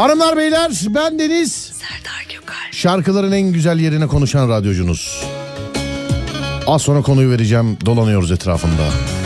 Hanımlar beyler, ben Deniz Serdar Gökalp. Şarkıların en güzel yerine konuşan radyocunuz. Az sonra konuyu vereceğim, dolanıyoruz etrafında.